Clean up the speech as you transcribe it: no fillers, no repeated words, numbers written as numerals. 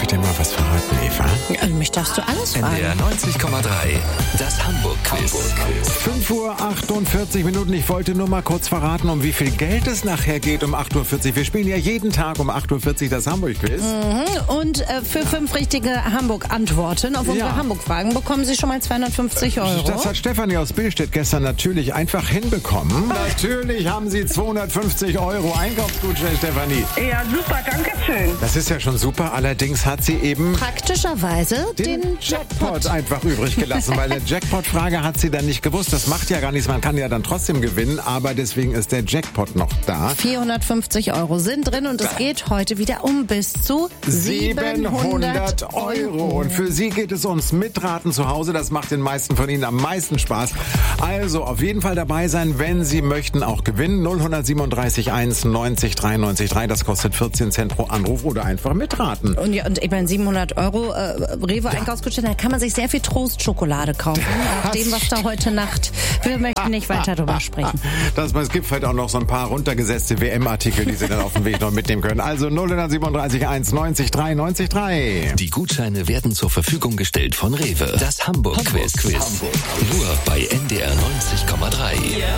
dir mal was verraten, Eva? Also mich darfst du alles fragen. NDR 90,3, das Hamburg-Quiz. 5:48 Uhr. Ich wollte nur mal kurz verraten, um wie viel Geld es nachher geht um 8:40 Uhr. Wir spielen ja jeden Tag um 8:40 Uhr das Hamburg-Quiz. Und für 5 richtige Hamburg-Antworten auf unsere Hamburg-Fragen bekommen Sie schon mal 250 €. Das hat Stefanie aus Billstedt gestern natürlich einfach hinbekommen. Natürlich haben Sie 250 € Einkaufsgutschein, Stefanie. Ja, super, danke schön. Das ist ja schon super. Allerdings hat sie eben Praktischerweise den Jackpot einfach übrig gelassen, weil eine Jackpot-Frage hat sie dann nicht gewusst. Das macht ja gar nichts, man kann ja dann trotzdem gewinnen, aber deswegen ist der Jackpot noch da. 450 € sind drin und es geht heute wieder um bis zu 700 €. Und für Sie geht es ums Mitraten zu Hause. Das macht den meisten von Ihnen am meisten Spaß. Also auf jeden Fall dabei sein, wenn Sie möchten auch gewinnen. 037 1 90 93 3. Das kostet 14 Cent pro Anruf oder einfach mitraten. Und ich meine 700 € Rewe-Einkaufsgutschein, da kann man sich sehr viel Trostschokolade kaufen. Nach dem, was da heute Nacht. Wir möchten nicht weiter drüber sprechen. Es gibt vielleicht auch noch so ein paar runtergesetzte WM-Artikel, die Sie dann auf dem Weg noch mitnehmen können. Also 037 1 90 93 3. Die Gutscheine werden zur Verfügung gestellt von Rewe. Das Hamburg-Quiz. Nur bei NDR 90,3.